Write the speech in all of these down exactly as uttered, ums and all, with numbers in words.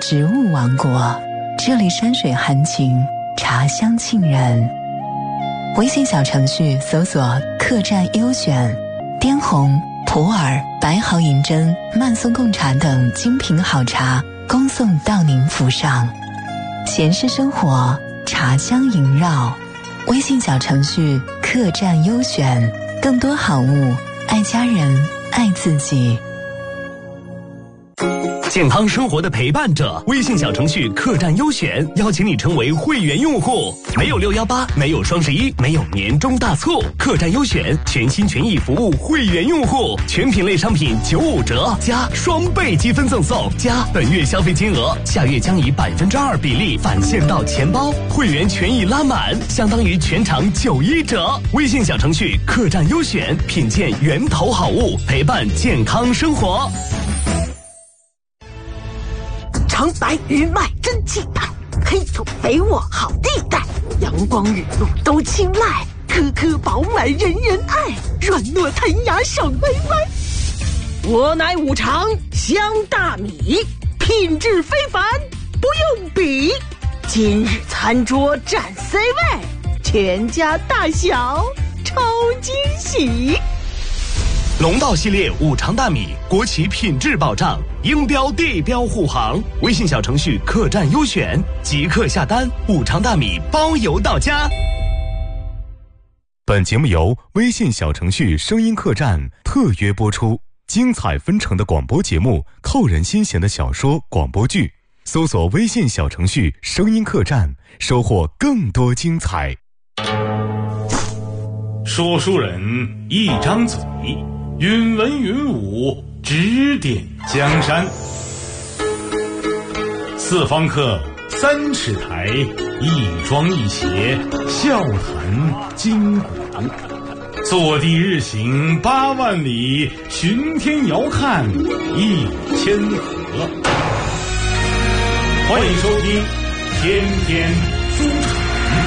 植物王国，这里山水含情，茶香沁人。微信小程序搜索客栈优选，滇红、普洱、白毫银针、曼松贡茶等精品好茶恭送到您府上。闲适生活，茶香萦绕。微信小程序客栈优选，更多好物，爱家人，爱自己。 健康生活的陪伴者，微信小程序客栈优选邀请你成为会员用户，没有六一八，没有双十一，没有年终大促，客栈优选全心全意服务会员用户，全品类商品九五折加双倍积分赠送，加本月消费金额，下月将以百分之二比例返现到钱包，会员权益拉满，相当于全场九一折。微信小程序客栈优选，品鉴源头好物，陪伴健康生活。 长白鱼麦真气派，黑土肥沃好地带，阳光雨露都青睐，颗颗饱满人人爱，软糯弹牙爽歪歪。我乃五常香大米，品质非凡不用比，今日餐桌占 C 位，全家大小超惊喜。 龙道系列五常大米，国企品质保障，英标地标护航。微信小程序客栈优选，即刻下单，五常大米包邮到家。 本节目由微信小程序声音客栈特约播出，精彩纷呈的广播节目，扣人心弦的小说广播剧，搜索微信小程序声音客栈，收获更多精彩。 说书人一张嘴，云文云武，指点江山。四方客，三尺台，一庄一谐，笑谈今古。坐地日行八万里，巡天遥看一千河。欢迎收听天天书场。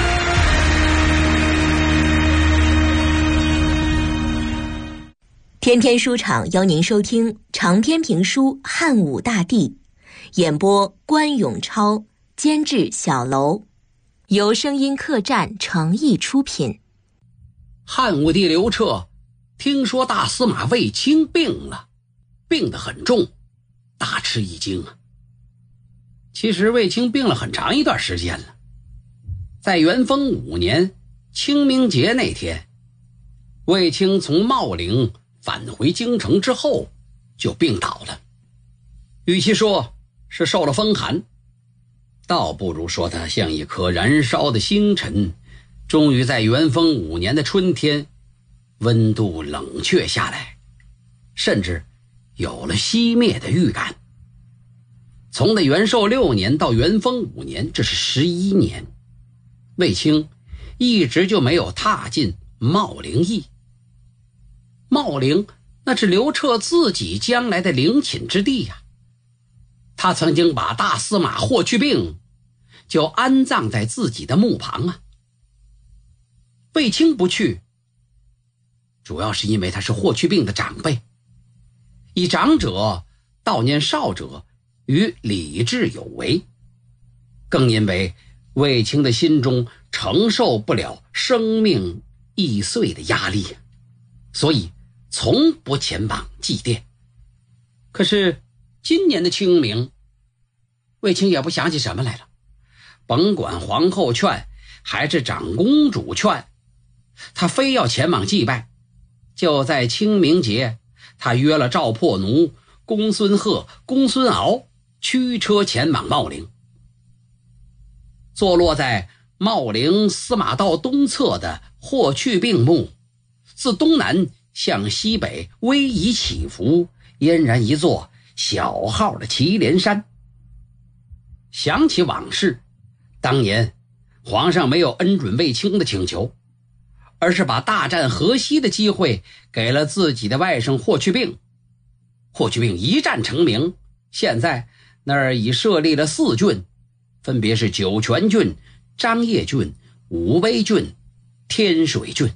天天书场邀您收听长篇评书《汉武大帝》，演播关永超，监制小楼，由声音客栈诚意出品。 汉武帝刘彻听说大司马卫青病了，病得很重，大吃一惊啊。其实卫青病了很长一段时间了，在元丰五年清明节那天，卫青从茂陵返回京城之后就病倒了，与其说是受了风寒，倒不如说他像一颗燃烧的星辰，终于在元丰五年的春天温度冷却下来，甚至有了熄灭的预感。从那元寿六年到元丰五年，这是十一年，卫青一直就没有踏进茂陵驿。茂陵那是刘彻自己将来的陵寝之地呀、啊，他曾经把大司马霍去病就安葬在自己的墓旁啊。卫青不去，主要是因为他是霍去病的长辈，以长者悼念少者与礼制有违，更因为卫青的心中承受不了生命易碎的压力，所以从不前往祭奠。可是今年的清明，卫青也不想起什么来了，甭管皇后劝还是长公主劝，他非要前往祭拜。就在清明节，他约了赵破奴、公孙贺、公孙敖驱车前往茂陵。坐落在茂陵司马道东侧的霍去病墓，自东南向西北逶迤起伏，俨然一座小号的祁连山。想起往事，当年皇上没有恩准卫青的请求，而是把大战河西的机会给了自己的外甥霍去病。霍去病一战成名，现在那儿已设立了四郡，分别是酒泉郡、张掖郡、武威郡、天水郡。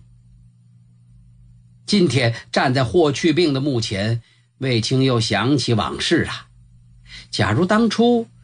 今天站在霍去病的墓前，卫青又想起往事啊。假如当初